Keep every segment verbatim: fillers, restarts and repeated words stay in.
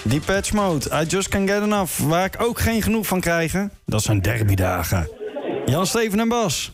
Depeche Mode, I Just Can't Get Enough. Waar ik ook geen genoeg van krijg, dat zijn derbydagen. Jan, Steven en Bas.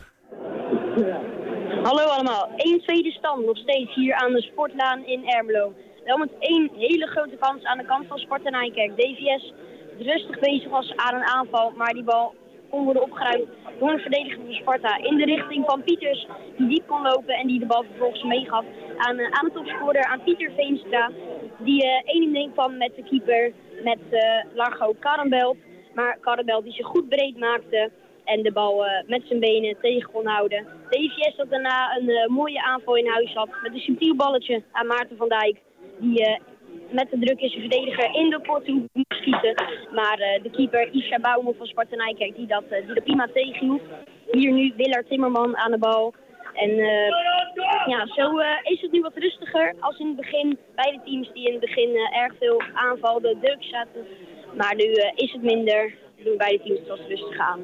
Hallo allemaal. één tweede stand nog steeds hier aan de Sportlaan in Ermelo. Wel met één hele grote kans aan de kant van Sparta Nijkerk. D V S rustig bezig was aan een aanval, maar die bal kon worden opgeruimd door een verdediger van Sparta in de richting van Pieters, die diep kon lopen en die de bal vervolgens meegaf aan, aan de topscorer, aan Pieter Veenstra, die uh, één in één kwam met de keeper, met uh, Largo Karrenbelt. Maar Karrenbelt die zich goed breed maakte en de bal uh, met zijn benen tegen kon houden. D V S dat daarna een uh, mooie aanval in huis had met een subtiel balletje aan Maarten van Dijk, die uh, met de druk is een verdediger in de korte hoek moet schieten. Maar uh, de keeper Isha Bouwman van Sparta Nijkerk die dat, uh, die dat prima tegenhield. Hier nu Willard Timmerman aan de bal. En uh, ja, zo uh, is het nu wat rustiger als in het begin. Beide teams die in het begin uh, erg veel aanvalden, druk zaten. Maar nu uh, is het minder. Doen beide teams het wat rustig aan.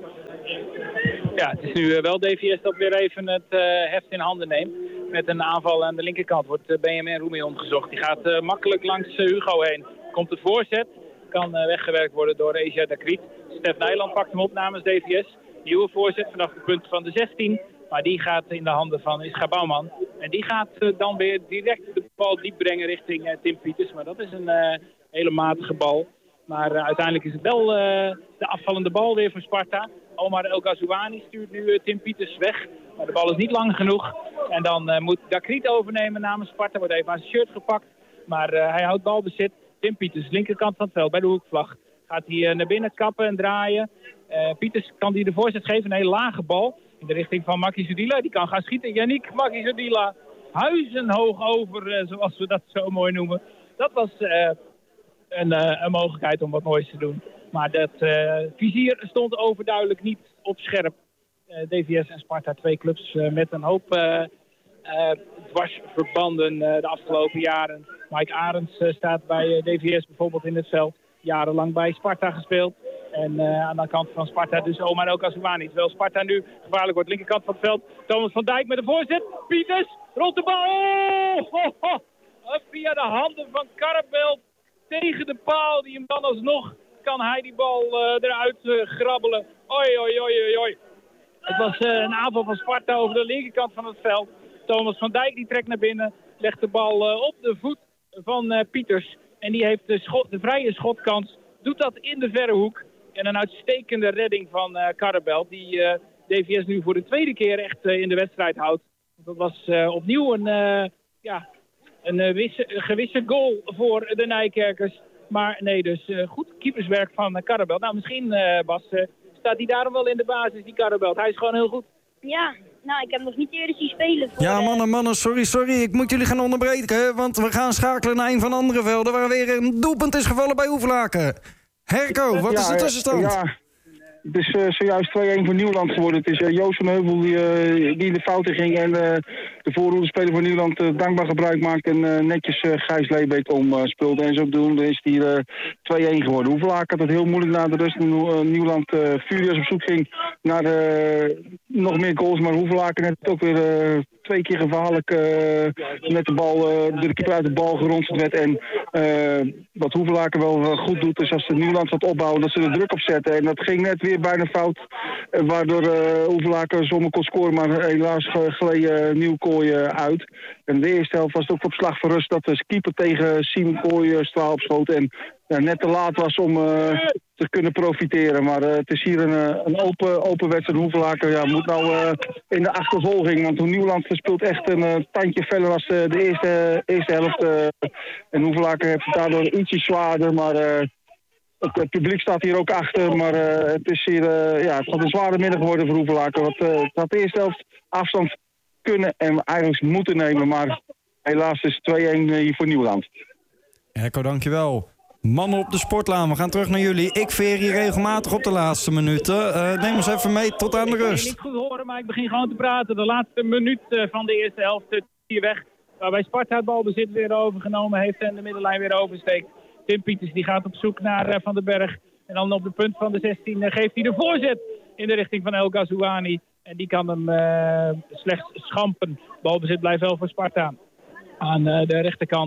Ja, het is nu uh, wel D V S dat weer even het uh, heft in handen neemt. Met een aanval aan de linkerkant wordt uh, Benjamin Roemion gezocht. Die gaat uh, makkelijk langs uh, Hugo heen. Komt de voorzet, kan uh, weggewerkt worden door Asia Dakriet. Stef Nijland pakt hem op namens D V S. Nieuwe voorzet vanaf de punt van de zestien. Maar die gaat in de handen van Ischa Bouwman. En die gaat uh, dan weer direct de bal diep brengen richting uh, Tim Pieters. Maar dat is een uh, hele matige bal. Maar uh, uiteindelijk is het wel uh, de afvallende bal weer voor Sparta. Omar El Ghazouani stuurt nu uh, Tim Pieters weg. Maar de bal is niet lang genoeg. En dan uh, moet Dakriet overnemen namens Sparta. Wordt even aan zijn shirt gepakt. Maar uh, hij houdt balbezit. Tim Pieters, linkerkant van het veld bij de hoekvlag. Gaat hij uh, naar binnen kappen en draaien. Uh, Pieters kan die de voorzet geven. Een hele lage bal in de richting van Maki Zudila. Die kan gaan schieten. Yannick Maki Zudila. Huizenhoog over, uh, zoals we dat zo mooi noemen. Dat was uh, een, uh, een mogelijkheid om wat moois te doen. Maar dat uh, vizier stond overduidelijk niet op scherp. Uh, D V S en Sparta, twee clubs uh, met een hoop uh, uh, dwarsverbanden uh, de afgelopen jaren. Mike Arends uh, staat bij uh, D V S bijvoorbeeld in het veld. Jarenlang bij Sparta gespeeld. En uh, aan de kant van Sparta dus Omar El Ghazouani. Terwijl Sparta nu gevaarlijk wordt. Linkerkant van het veld. Thomas van Dijk met de voorzet. Pieters rolt de bal. Oh, ho, ho. Via de handen van Karrenbelt tegen de paal. Die hem dan alsnog kan hij die bal uh, eruit uh, grabbelen. Oi, oi, oi, oi, oi. Het was uh, een aanval van Sparta over de linkerkant van het veld. Thomas van Dijk die trekt naar binnen. Legt de bal uh, op de voet van uh, Pieters. En die heeft de, schot, de vrije schotkans. Doet dat in de verre hoek. En een uitstekende redding van uh, Karrenbelt. Die uh, D V S nu voor de tweede keer echt uh, in de wedstrijd houdt. Dat was uh, opnieuw een, uh, ja, een, uh, wisse, een gewisse goal voor de Nijkerkers. Maar nee, dus uh, goed keeperswerk van uh, Karrenbelt. Nou, misschien uh, Bas, uh, staat hij daarom wel in de basis, die Karrenbelt. Hij is gewoon heel goed. Ja, nou, ik heb hem nog niet eerder zien spelen. Voor, ja, mannen, mannen, sorry, sorry. Ik moet jullie gaan onderbreken, want we gaan schakelen naar een van de andere velden waar weer een doelpunt is gevallen bij Hoevelaken. Herco, wat ja, is de tussenstand? Ja, het is uh, zojuist twee-een voor Nieuwland geworden. Het is uh, Joost van Heuvel die, uh, die in de fouten ging en uh, de voorronde-speler voor Nieuwland uh, dankbaar gebruik maakt en uh, netjes uh, Gijs Leebeek omspeelde. Uh, en zodoende is die uh, twee-een geworden. Hoevelaken had het heel moeilijk na de rust. Uh, Nieuwland uh, furieus op zoek ging naar uh, nog meer goals, maar Hoevelaken net ook weer uh, twee keer gevaarlijk uh, met de bal, uh, door de keeper uit de bal geronseld werd. En uh, wat Hoevelaken wel uh, goed doet is als de Nieuwland wat opbouwen, dat ze er druk op zetten. En dat ging net weer bijna fout, uh, waardoor uh, Hoevelaken zomaar kon scoren, maar helaas geleden uh, Nieuwkooi uh, uit. En de eerste helft was het ook op slag van rust dat de keeper tegen Siem Kooi uh, straal opschoot en ja, net te laat was om uh, te kunnen profiteren. Maar uh, het is hier een, een open, open wedstrijd. Hoevelaken ja, moet nou uh, in de achtervolging. Want Nieuwland speelt echt een uh, tandje feller als uh, de eerste, eerste helft. Uh, en Hoevelaken heeft het daardoor ietsje zwaarder. Maar uh, het, het publiek staat hier ook achter. Maar uh, het is hier uh, ja, het gaat een zware middag geworden voor Hoevelaken. Want uh, het had de eerste helft afstand kunnen en eigenlijk moeten nemen. Maar helaas is het twee-een hier voor Nieuwland. Herco, dankjewel. Mannen op de sportlaan, we gaan terug naar jullie. Ik veer hier regelmatig op de laatste minuten. Uh, neem ons even mee tot aan de rust. Ik kan niet goed horen, maar ik begin gewoon te praten. De laatste minuut uh, van de eerste helft uh, hier weg. Waarbij Sparta het balbezit weer overgenomen heeft en de middenlijn weer oversteekt. Tim Pieters die gaat op zoek naar uh, Van den Berg. En dan op de punt van de zestien uh, geeft hij de voorzet in de richting van El Ghazouani. En die kan hem uh, slechts schampen. Balbezit blijft wel voor Sparta aan uh, de rechterkant.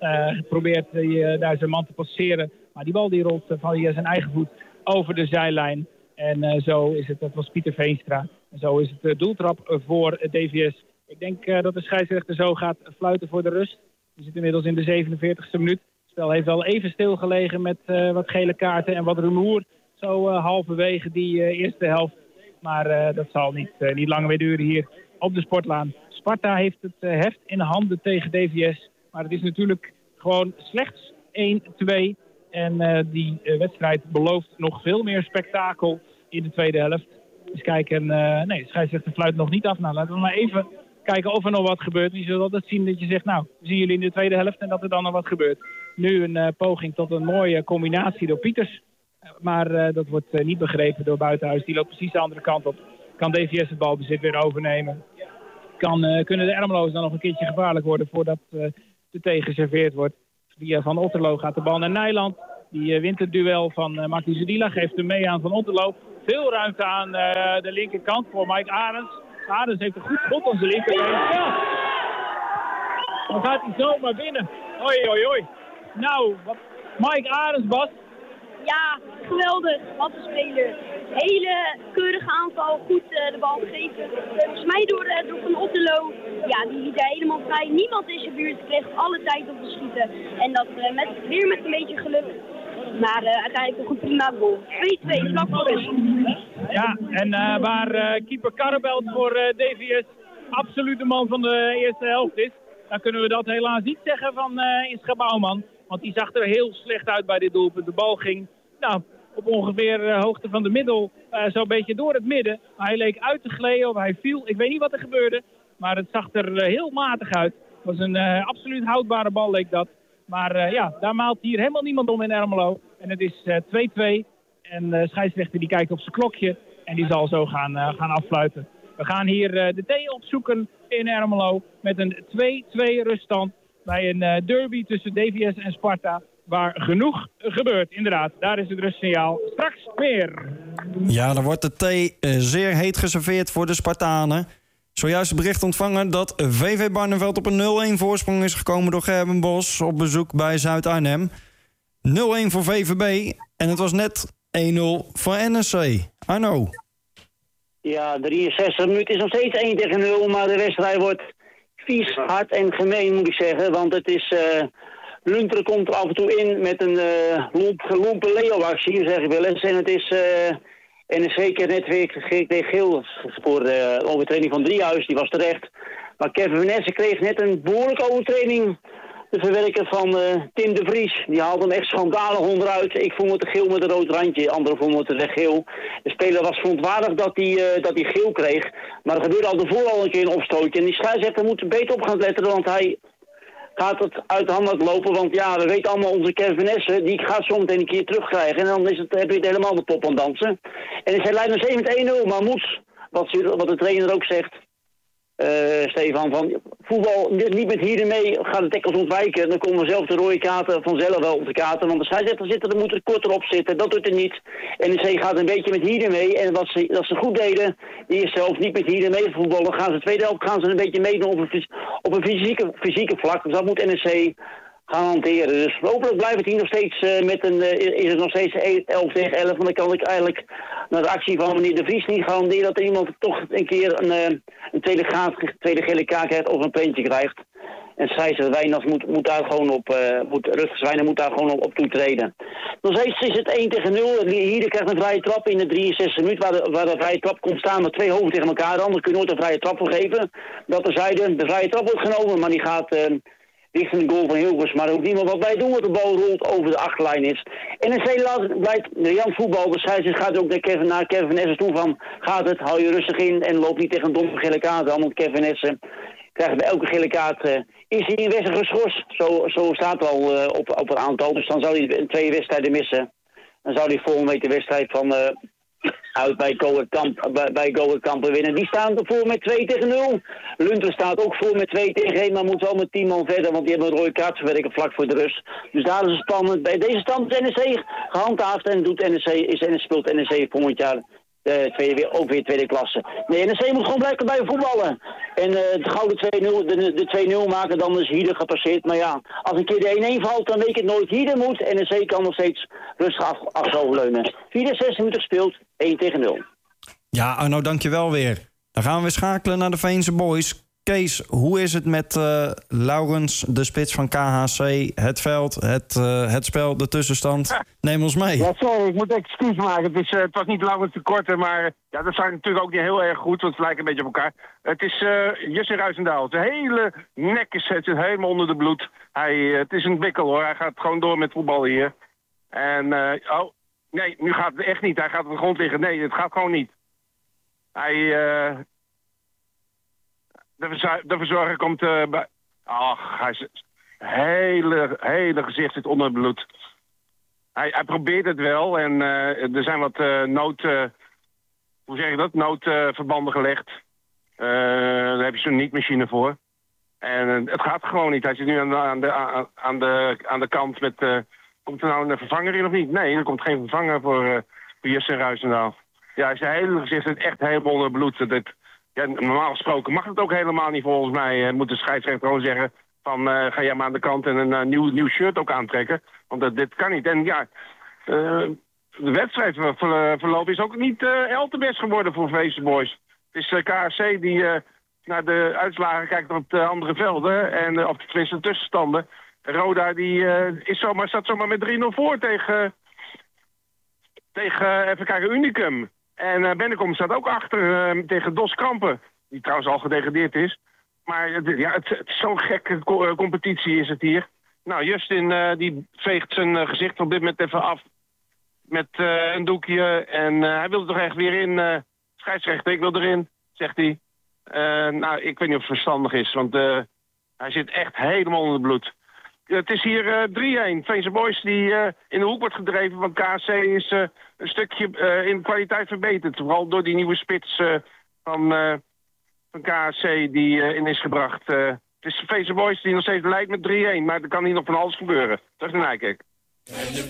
Uh, probeert uh, daar zijn man te passeren. Maar die bal die rolt uh, van uh, zijn eigen voet over de zijlijn. En uh, zo is het, dat was Pieter Veenstra. En zo is het uh, doeltrap uh, voor uh, D V S. Ik denk uh, dat de scheidsrechter zo gaat fluiten voor de rust. We zitten inmiddels in de zevenenveertigste minuut. Het spel heeft wel even stilgelegen met uh, wat gele kaarten en wat rumoer. Zo uh, halverwege die uh, eerste helft. Maar uh, dat zal niet, uh, niet lang meer duren hier op de sportlaan. Sparta heeft het uh, heft in handen tegen D V S. Maar het is natuurlijk gewoon slechts één twee. En uh, die uh, wedstrijd belooft nog veel meer spektakel in de tweede helft. Dus kijken, uh, nee, de scheidsrechter fluit nog niet af. Nou, laten we maar even kijken of er nog wat gebeurt. Je zult altijd zien dat je zegt, nou, we zien jullie in de tweede helft en dat er dan nog wat gebeurt. Nu een uh, poging tot een mooie combinatie door Pieters. Maar uh, dat wordt uh, niet begrepen door Buitenhuis. Die loopt precies de andere kant op. Kan D V S het balbezit weer overnemen. Kan, uh, kunnen de Ermelo's dan nog een keertje gevaarlijk worden voordat uh, de tegenserveerd wordt. Via Van Otterlo gaat de bal naar Nijland. Die uh, wint het duel van uh, Martin Zedila. Geeft hem mee aan Van Otterlo. Veel ruimte aan uh, de linkerkant voor Mike Arends. Arends heeft een goed schot aan zijn linkerbeen. Ja. Dan gaat hij zomaar binnen. Oei, oei, oei. Nou, wat... Mike Arends, Bas. Ja, geweldig. Wat een speler. Hele keurige aanval. Goed uh, de bal gegeven. Volgens mij door, uh, door Van Otterlo. Ja, die liet daar helemaal vrij. Niemand in zijn buurt kreeg alle tijd om te schieten. En dat uh, met, weer met een beetje geluk. Maar uh, uiteindelijk toch een prima goal. twee twee, vlak voor rust. Ja, en uh, waar uh, keeper Karrebelt voor uh, D V S absoluut de man van de eerste helft is, dan kunnen we dat helaas niet zeggen van uh, Ischa Bouwman. Want die zag er heel slecht uit bij dit doelpunt. De bal ging nou, op ongeveer uh, hoogte van de middel, uh, zo'n beetje door het midden. Maar hij leek uit te gleden of hij viel. Ik weet niet wat er gebeurde, maar het zag er uh, heel matig uit. Het was een uh, absoluut houdbare bal, leek dat. Maar uh, ja, daar maalt hier helemaal niemand om in Ermelo. En het is uh, twee twee. En de uh, scheidsrechter die kijkt op zijn klokje. En die zal zo gaan, uh, gaan affluiten. We gaan hier uh, de thee opzoeken in Ermelo. Met een twee twee ruststand. Bij een uh, derby tussen D V S en Sparta. Waar genoeg gebeurt. Inderdaad, daar is het rustsignaal. Straks meer. Ja, dan wordt de thee uh, zeer heet geserveerd voor de Spartanen. Zojuist het bericht ontvangen dat V V Barneveld op een nul een voorsprong is gekomen door Gerben Bos op bezoek bij Zuid-Arnhem. nul een voor V V B en het was net één nul voor N S C. Arno. Ja, drieënzestig minuten is nog steeds één tegen nul, maar de wedstrijd wordt vies, hard en gemeen, moet ik zeggen. Want het is... Uh, Lunteren komt er af en toe in met een uh, lomp, lompe Leo-actie, zeg ik wel eens. En het is... Uh, En zeker net weer geel voor de overtreding van Driehuis, die was terecht. Maar Kevin Vanessa kreeg net een behoorlijke overtreding te verwerken van uh, Tim de Vries. Die haalde hem echt schandalig onderuit. Ik vond het een geel met een rood randje, anderen vonden het een geel. De speler was verontwaardigd dat hij uh, dat hij geel kreeg. Maar er gebeurde al daarvoor al een keer een opstootje. En die scheidsrechter moet er beter op gaan letten, want hij... gaat het uit de hand lopen, want ja, we weten allemaal onze Kevin Vanessa, die gaat zo meteen een keer terugkrijgen en dan is het, heb je het helemaal de pop aan dansen. En zij leidt nog steeds met één nul, maar moet, wat, wat de trainer ook zegt, uh, Stefan, van voetbal niet met hier en mee, gaat de tackles ontwijken, dan komen zelf de rode kaarten vanzelf wel op de kaarten, want de scheidsrechter zit er, moet er korter op zitten, dat doet er niet. N E C gaat een beetje met hier en mee, en wat ze, dat ze goed deden, die is zelf niet met hier en mee voetballen, gaan ze de tweede helft gaan ze een beetje meedoen op een, op een fysieke, fysieke vlak, dus dat moet N E C gaan hanteren. Dus hopelijk blijft het hier nog steeds uh, met een, uh, is het nog steeds elf tegen elf, want dan kan ik eigenlijk naar de actie van meneer De Vries niet garanderen dat er iemand toch een keer een, uh, een tweede, gaat, tweede gele kaart krijgt of een prentje krijgt. En scheidsrechter Wijnands moet, moet daar gewoon op, uh, moet, Rutgers Wijnands moet daar gewoon op, op toetreden. Nog steeds is het één tegen nul. Hier krijgt een vrije trap in de drieënzestigste minuut, waar de, waar de vrije trap komt staan met twee hoofden tegen elkaar. De ander kun je nooit een vrije trap voor geven. Dat terzijde, de vrije trap wordt genomen, maar die gaat... Uh, richting de goal van Hilgers, maar ook niemand wat wij doen, want de bal rolt over de achterlijn is. En N E C blijft Jan voetbal, de scheidsrechter gaat ook naar Kevin, naar Kevin Essen toe van, gaat het, hou je rustig in en loop niet tegen een domme gele kaart aan, want Kevin Essen krijgt bij elke gele kaart, uh, is hij in wedstrijd geschorst. Zo, zo staat al uh, op, op een aantal, dus dan zou hij twee wedstrijden missen. Dan zou hij volgende week de wedstrijd van... Uh, uit bij Go Kamp, bij, bij Go Kampen winnen. Die staan voor met twee tegen nul. Lunter staat ook voor met twee tegen één, maar moet wel met tien man verder, want die hebben een rode kaart verwerken vlak voor de rust. Dus daar is het spannend. Bij deze stand is N E C gehandhaafd en doet N E C, is N E C, speelt N E C volgend jaar Uh, tweede, ook weer tweede klasse. Nee, N E C moet gewoon blijven blijven voetballen. En uh, de gouden twee nul, de, de twee nul maken, dan is Hieden gepasseerd. Maar ja, als een keer de één-één valt, dan weet ik het nooit. Hieden moet. N E C kan nog steeds rustig af, achteroverleunen. vierenzestig minuten gespeeld, één tegen nul. Ja, Arno, dankjewel weer. Dan gaan we weer schakelen naar de Veense Boys. Kees, hoe is het met uh, Laurens, de spits van K H C? Het veld, het, uh, het spel, de tussenstand. Ja. Neem ons mee. Ja, sorry, ik moet excuus maken. Het, is, uh, het was niet Laurens de Korte, maar ja, dat zag natuurlijk ook niet heel erg goed, want het lijkt een beetje op elkaar. Het is uh, Justin Ruizendaal. Zijn hele nek is, het zit helemaal onder de bloed. Hij, uh, het is een wikkel hoor, hij gaat gewoon door met voetballen hier. En, uh, oh, nee, nu gaat het echt niet. Hij gaat op de grond liggen. Nee, het gaat gewoon niet. Hij... Uh, De, verzu- de verzorger komt uh, bij... Ach, hij is... hele, hele gezicht zit onder het bloed. Hij, hij probeert het wel en uh, er zijn wat uh, nood... Uh, hoe zeg je dat? Noodverbanden uh, gelegd. Uh, daar heb je zo'n niet-machine voor. En uh, het gaat gewoon niet. Hij zit nu aan de, aan de, aan de, aan de kant met... Uh, komt er nou een vervanger in of niet? Nee, er komt geen vervanger voor, uh, voor Justin Ruizendaal. Ja, zijn hele gezicht zit echt helemaal onder het bloed. Dat, Ja, normaal gesproken mag het ook helemaal niet volgens mij. Uh, moet de scheidsrechter gewoon zeggen van uh, ga jij maar aan de kant en een uh, nieuw, nieuw shirt ook aantrekken. Want uh, dit kan niet. En ja, uh, de wedstrijdverloop is ook niet uh, al te best geworden voor Veense Boys. Het is uh, K H C die uh, naar de uitslagen kijkt op de andere velden. En uh, op de tenminste de tussenstanden. Roda die uh, is zomaar, staat zomaar met drie nul voor tegen, tegen uh, even kijken, Unicum. En uh, Bennekom staat ook achter uh, tegen Dos Krampen, die trouwens al gedegradeerd is. Maar uh, ja, het, het is zo'n gekke co- uh, competitie is het hier. Nou, Justin uh, die veegt zijn uh, gezicht op dit moment even af met uh, een doekje. En uh, hij wil er toch echt weer in. Uh, scheidsrechter, ik wil erin, zegt hij. Uh, nou, ik weet niet of het verstandig is, want uh, hij zit echt helemaal onder het bloed. Het is hier uh, drie-een. Veense Boys die uh, in de hoek wordt gedreven. Want K H C is uh, een stukje uh, in kwaliteit verbeterd. Vooral door die nieuwe spits uh, van, uh, van K H C die uh, in is gebracht. Uh, het is Veense Boys die nog steeds leidt met drie-een. Maar er kan hier nog van alles gebeuren. Dat is de Nijkerk.